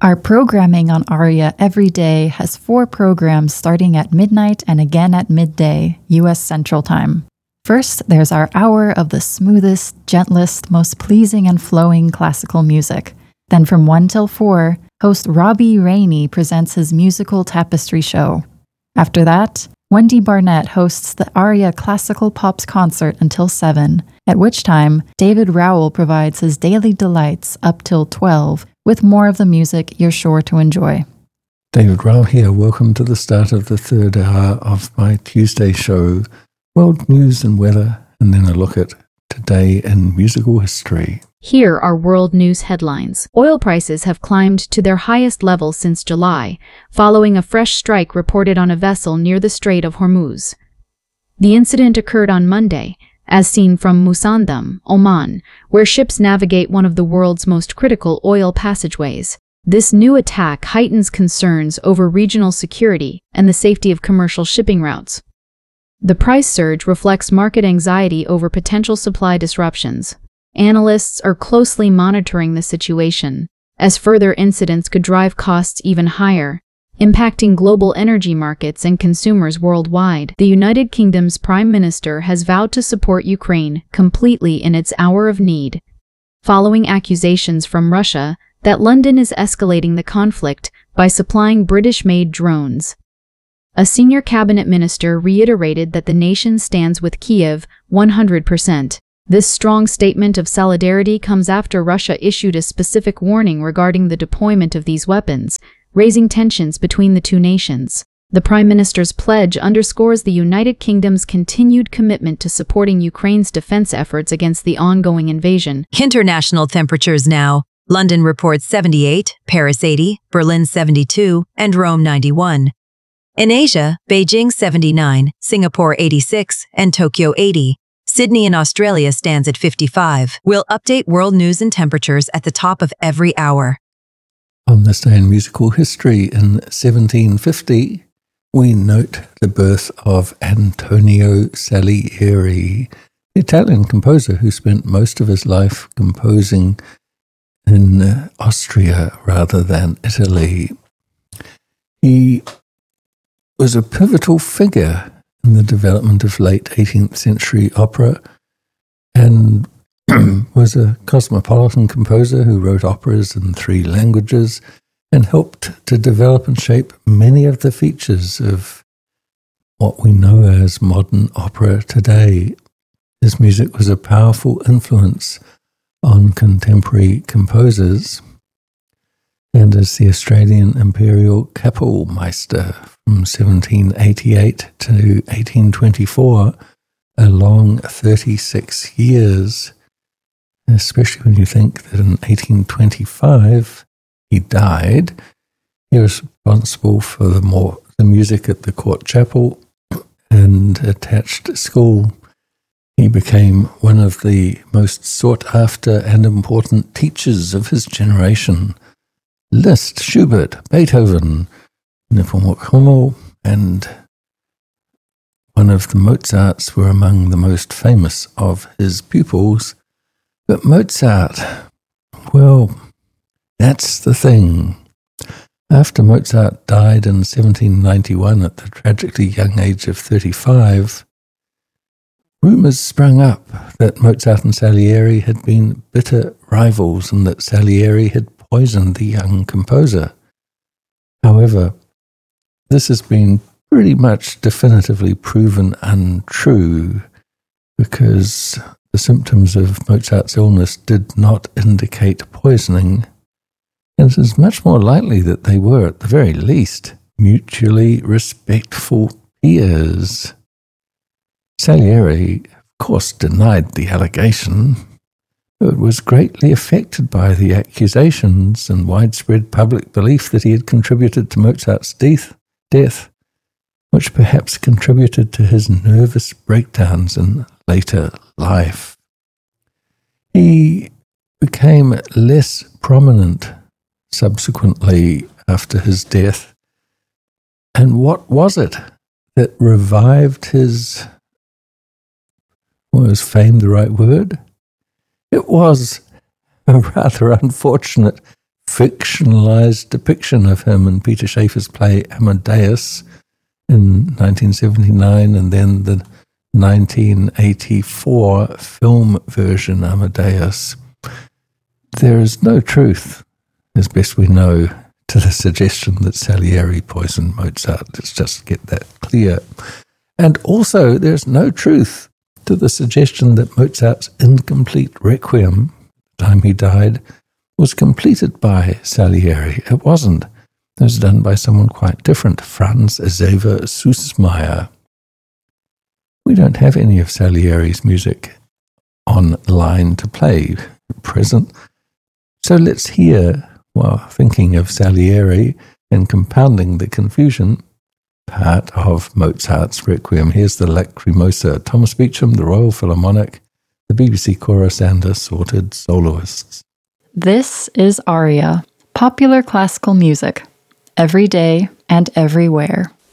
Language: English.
Our programming on ARIA every day has 4 programs starting at midnight and again at midday, U.S. Central Time. First, there's our hour of the smoothest, gentlest, most pleasing and flowing classical music. Then from 1 till 4, host Robbie Rainey presents his musical tapestry show. After that, Wendy Barnett hosts the ARIA Classical Pops concert until 7, at which time David Rowell provides his daily delights up till 12, with more of the music you're sure to enjoy. David Rowell here. Welcome to the start of the third hour of my Tuesday show, World News and Weather, and then a look at Today in Musical History. Here are world news headlines. Oil prices have climbed to their highest level since July, following a fresh strike reported on a vessel near the Strait of Hormuz. The incident occurred on Monday, as seen from Musandam, Oman, where ships navigate one of the world's most critical oil passageways. This new attack heightens concerns over regional security and the safety of commercial shipping routes. The price surge reflects market anxiety over potential supply disruptions. Analysts are closely monitoring the situation, as further incidents could drive costs even higher, impacting global energy markets and consumers worldwide. The United Kingdom's Prime Minister has vowed to support Ukraine completely in its hour of need, following accusations from Russia that London is escalating the conflict by supplying British-made drones. A senior cabinet minister reiterated that the nation stands with Kyiv 100%. This strong statement of solidarity comes after Russia issued a specific warning regarding the deployment of these weapons, raising tensions between the two nations. The Prime Minister's pledge underscores the United Kingdom's continued commitment to supporting Ukraine's defense efforts against the ongoing invasion. International temperatures now. London reports 78, Paris 80, Berlin 72, and Rome 91. In Asia, Beijing 79, Singapore 86, and Tokyo 80. Sydney in Australia stands at 55. We'll update world news and temperatures at the top of every hour. On this day in musical history, in 1750, we note the birth of Antonio Salieri, the Italian composer who spent most of his life composing in Austria rather than Italy. He was a pivotal figure in the development of late 18th century opera and was a cosmopolitan composer who wrote operas in 3 languages and helped to develop and shape many of the features of what we know as modern opera today. His music was a powerful influence on contemporary composers, and as the Australian Imperial Kapellmeister from 1788 to 1824, a long 36 years, especially when you think that in 1825 he died. He was responsible for the music at the court chapel and attached school. He became one of the most sought-after and important teachers of his generation. Liszt, Schubert, Beethoven, Nepomuk Hummel, and one of the Mozarts were among the most famous of his pupils. But Mozart, well, that's the thing. After Mozart died in 1791 at the tragically young age of 35, rumours sprung up that Mozart and Salieri had been bitter rivals and that Salieri had poisoned the young composer. However, this has been pretty much definitively proven untrue because the symptoms of Mozart's illness did not indicate poisoning, and it is much more likely that they were, at the very least, mutually respectful peers. Salieri, of course, denied the allegation, but was greatly affected by the accusations and widespread public belief that he had contributed to Mozart's death, which perhaps contributed to his nervous breakdowns in later life. He became less prominent subsequently after his death. And what was it that revived his, was fame the right word? It was a rather unfortunate fictionalized depiction of him in Peter Shaffer's play Amadeus in 1979, and then the 1984 film version Amadeus. There is no truth, as best we know, to the suggestion that Salieri poisoned Mozart. Let's just get that clear. And also, there's no truth to the suggestion that Mozart's incomplete Requiem, the time he died, was completed by Salieri. It wasn't. It was done by someone quite different, Franz Xaver Süssmayr. We don't have any of Salieri's music online to play at present. So let's hear, while thinking of Salieri and compounding the confusion, part of Mozart's Requiem. Here's the Lacrimosa, Thomas Beecham, the Royal Philharmonic, the BBC Chorus, and assorted soloists. This is Aria, popular classical music, every day and everywhere.